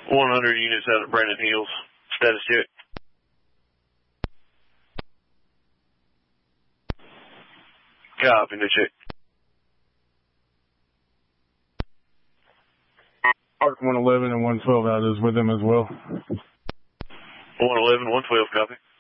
100 units out at Brandon Hills. Status check. Copy, no check. Park 111 and 112 out is with them as well. 111, 112, copy.